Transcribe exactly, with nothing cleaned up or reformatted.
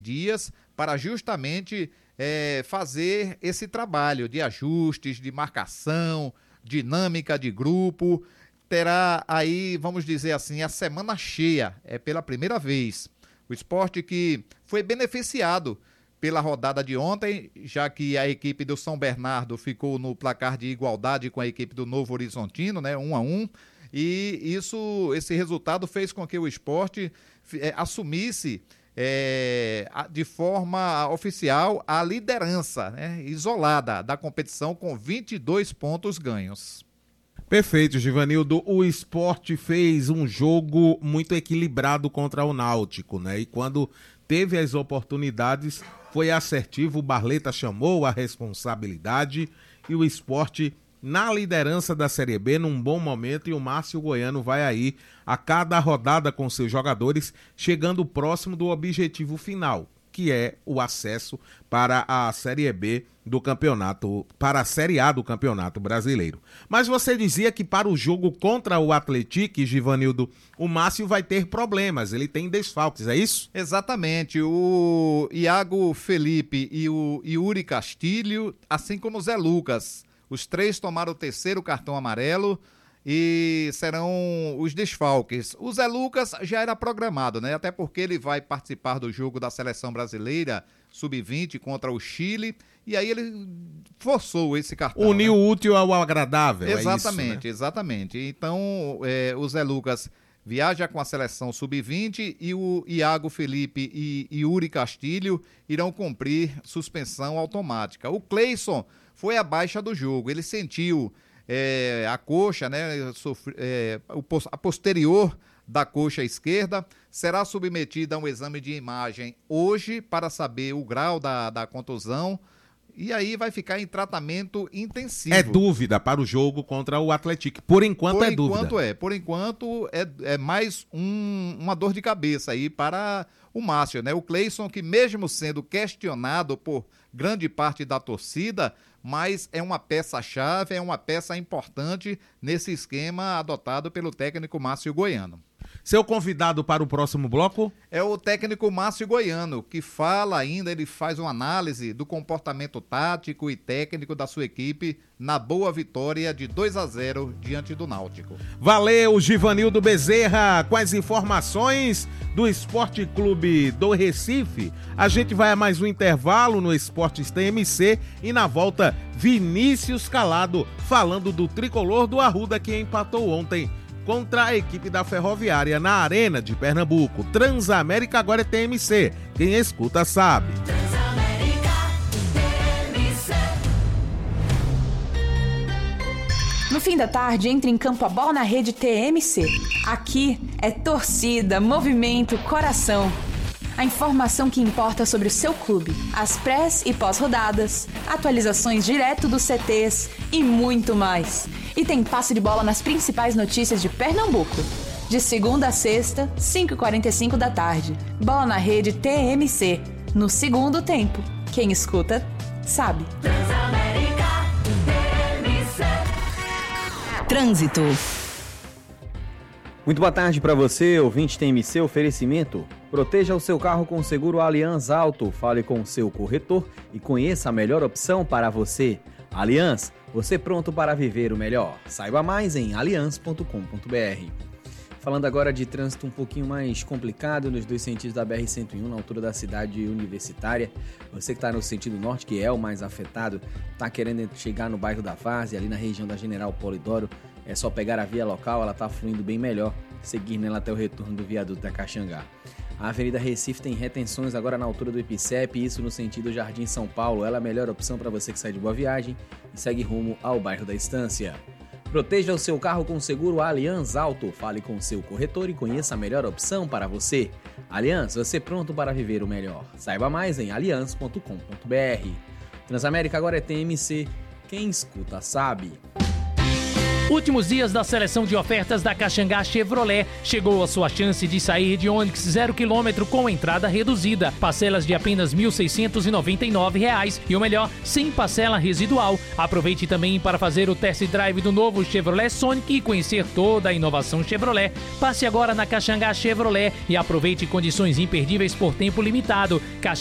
dias para justamente é, fazer esse trabalho de ajustes, de marcação, dinâmica de grupo. Terá aí, vamos dizer assim, a semana cheia, é pela primeira vez. O Sport que foi beneficiado pela rodada de ontem, já que a equipe do São Bernardo ficou no placar de igualdade com a equipe do Novo Horizontino, né, um a um, e isso, esse resultado fez com que o Sport é, assumisse é, de forma oficial a liderança, né, isolada da competição com vinte e dois pontos ganhos. Perfeito, Givanildo. O Sport fez um jogo muito equilibrado contra o Náutico, né? E quando teve as oportunidades, foi assertivo. O Barleta chamou a responsabilidade e o Sport na liderança da Série B num bom momento. E o Márcio Goiano vai aí a cada rodada com seus jogadores, chegando próximo do objetivo final, que é o acesso para a Série B do campeonato, para a Série A do Campeonato Brasileiro. Mas você dizia que para o jogo contra o Atlético, Givanildo, o Márcio vai ter problemas, ele tem desfalques, é isso? Exatamente, o Iago Felipe e o Yuri Castilho, assim como o Zé Lucas, os três tomaram o terceiro cartão amarelo e serão os desfalques. O Zé Lucas já era programado, né? Até porque ele vai participar do jogo da Seleção Brasileira sub vinte contra o Chile, e aí ele forçou esse cartão. Uniu né? o útil ao agradável. Exatamente, é isso, né? exatamente. Então, é, o Zé Lucas viaja com a Seleção sub vinte e o Iago Felipe e Yuri Castilho irão cumprir suspensão automática. O Cleison foi a baixa do jogo, ele sentiu É, a coxa, né, sofre, é, a posterior da coxa esquerda, será submetida a um exame de imagem hoje para saber o grau da, da contusão e aí vai ficar em tratamento intensivo. É dúvida para o jogo contra o Atlético, por enquanto por é enquanto dúvida. É, por enquanto é, é mais um, uma dor de cabeça aí para o Márcio, né? O Cleison, que mesmo sendo questionado por grande parte da torcida, mas é uma peça-chave, é uma peça importante nesse esquema adotado pelo técnico Márcio Goiano. Seu convidado para o próximo bloco? É o técnico Márcio Goiano, que fala ainda, ele faz uma análise do comportamento tático e técnico da sua equipe na boa vitória de dois a zero diante do Náutico. Valeu, Givanildo Bezerra, com as informações do Esporte Clube do Recife. A gente vai a mais um intervalo no Esportes T M C e na volta, Vinícius Calado, falando do tricolor do Arruda que empatou ontem contra a equipe da Ferroviária na Arena de Pernambuco. Transamérica agora é T M C. Quem escuta sabe. Transamérica T M C. No fim da tarde, entra em campo a bola na rede T M C. Aqui é torcida, movimento, coração. A informação que importa sobre o seu clube, as pré e pós-rodadas, atualizações direto dos C Ts e muito mais. E tem passe de bola nas principais notícias de Pernambuco. De segunda a sexta, cinco e quarenta e cinco da tarde. Bola na rede T M C. No segundo tempo. Quem escuta, sabe. Transamérica T M C. Trânsito. Muito boa tarde para você, ouvinte T M C, oferecimento. Proteja o seu carro com o seguro Allianz Auto. Fale com o seu corretor e conheça a melhor opção para você. Allianz, você pronto para viver o melhor. Saiba mais em allianz ponto com ponto b r. Falando agora de trânsito um pouquinho mais complicado nos dois sentidos da B R cento e um, na altura da cidade universitária. Você que está no sentido norte, que é o mais afetado, está querendo chegar no bairro da Várzea, ali na região da General Polidoro, é só pegar a via local, ela está fluindo bem melhor, seguir nela até o retorno do viaduto da Caxangá. A Avenida Recife tem retenções agora na altura do Ipicep, isso no sentido Jardim São Paulo. Ela é a melhor opção para você que sai de Boa Viagem e segue rumo ao bairro da Estância. Proteja o seu carro com seguro Allianz Auto. Fale com o seu corretor e conheça a melhor opção para você. Allianz, você pronto para viver o melhor. Saiba mais em allianz ponto com ponto b r. Transamérica agora é T M C. Quem escuta sabe. Últimos dias da seleção de ofertas da Caxangá Chevrolet. Chegou a sua chance de sair de Onix zero quilômetro com entrada reduzida. Parcelas de apenas mil seiscentos e noventa e nove reais e o melhor, sem parcela residual. Aproveite também para fazer o test drive do novo Chevrolet Sonic e conhecer toda a inovação Chevrolet. Passe agora na Caxangá Chevrolet e aproveite condições imperdíveis por tempo limitado.